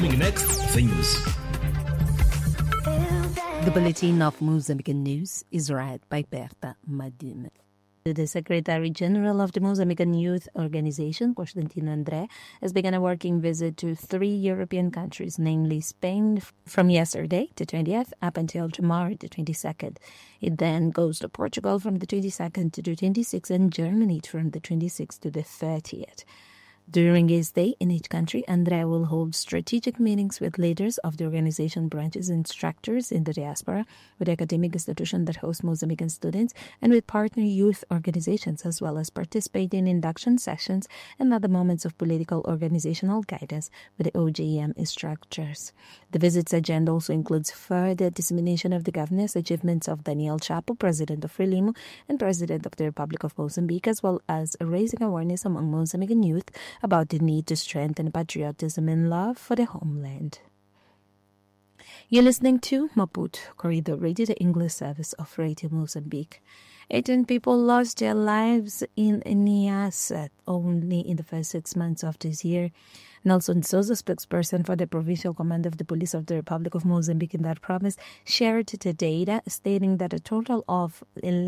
Coming next, the news. The Bulletin of Mozambican News is read by Berta Madime. The Secretary General of the Mozambican Youth Organization, Constantino André, has begun a working visit to 3 European countries, namely Spain, from yesterday, the 20th, up until tomorrow, the 22nd. It then goes to Portugal from the 22nd to the 26th and Germany from the 26th to the 30th. During his stay in each country, André will hold strategic meetings with leaders of the organization branches and structures in the diaspora, with academic institutions that host Mozambican students, and with partner youth organizations, as well as participate in induction sessions and other moments of political organizational guidance with the OGM structures. The visit's agenda also includes further dissemination of the governance achievements of Daniel Chapo, President of Frelimo and President of the Republic of Mozambique, as well as raising awareness among Mozambican youth about the need to strengthen patriotism and love for the homeland. You're listening to Maputo Corridor Radio, the English service of Radio Mozambique. 18 people lost their lives in Niassa only in the first 6 months of this year. Nelson Souza, spokesperson for the Provincial Command of the Police of the Republic of Mozambique in that province, shared the data, stating that a total of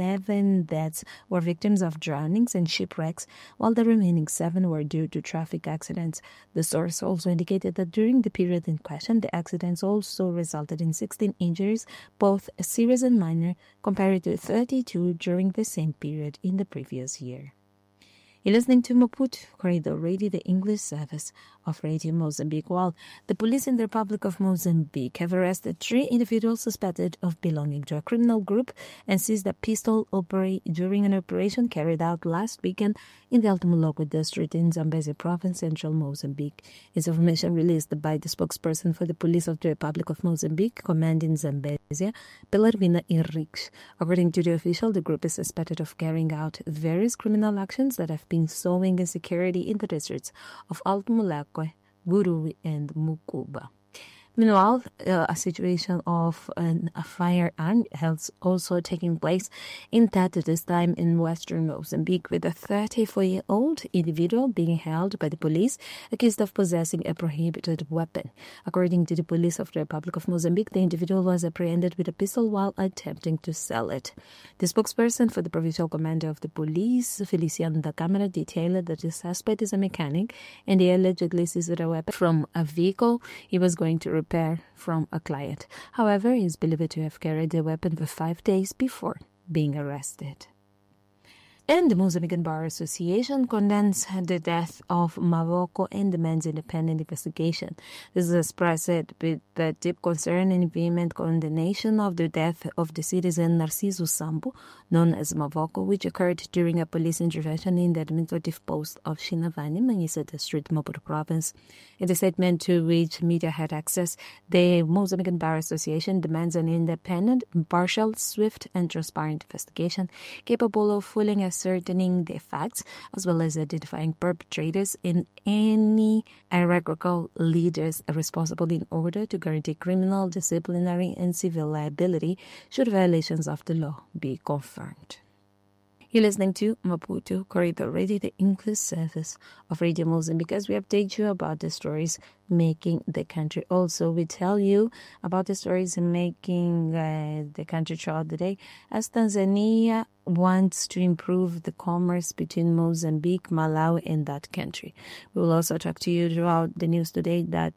11 deaths were victims of drownings and shipwrecks, while the remaining 7 were due to traffic accidents. The source also indicated that during the period in question, the accidents also resulted in 16 injuries, both serious and minor, compared to 32 during the same period in the previous year. You're listening to Maputo Corridor Radio, the English service of Radio Mozambique. While the police in the Republic of Mozambique have arrested 3 individuals suspected of belonging to a criminal group and seized a pistol during an operation carried out last weekend in the Alto Moloco district in Zambezi province, central Mozambique. It's information released by the spokesperson for the police of the Republic of Mozambique, command in Zambezi, Pelarmina Henriques. According to the official, the group is suspected of carrying out various criminal actions that have been sowing insecurity in the districts of Alto Moloco, Gurui, and Mucuba. Meanwhile, a situation of a firearm is also taking place in Tete this time in western Mozambique, with a 34-year-old individual being held by the police accused of possessing a prohibited weapon. According to the police of the Republic of Mozambique, the individual was apprehended with a pistol while attempting to sell it. The spokesperson for the provincial commander of the police, Feliciano da Câmara, detailed that the suspect is a mechanic and he allegedly seized a weapon from a vehicle he was going to repair from a client. However, he is believed to have carried the weapon for 5 days before being arrested. And the Mozambican Bar Association condemns the death of Mavoko and demands independent investigation. This is expressed with the deep concern and vehement condemnation of the death of the citizen Narciso Sambo, known as Mavoko, which occurred during a police intervention in the administrative post of Shinavani, Manisa District, Maputo Province. In the statement to which media had access, the Mozambican Bar Association demands an independent, impartial, swift, and transparent investigation capable of fully ascertaining the facts, as well as identifying perpetrators and any hierarchical leaders responsible, in order to guarantee criminal, disciplinary, and civil liability should violations of the law be confirmed. You're listening to Maputo Corridor Radio, the English service of Radio Mozambique, as we update you about the stories making the country. Also, we tell you about the stories making the country throughout the day, as Tanzania wants to improve the commerce between Mozambique, Malawi, and that country. We will also talk to you throughout the news today that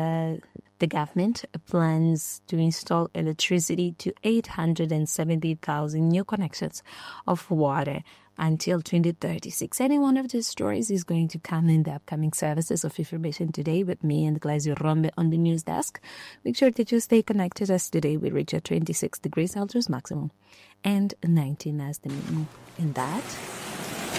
the government plans to install electricity to 870,000 new connections of water until 2036. Any one of these stories is going to come in the upcoming services of information today with me and Glazio Rombe on the news desk. Make sure that you stay connected, as today we reach a 26 degrees Celsius maximum and 19 as the minimum. And that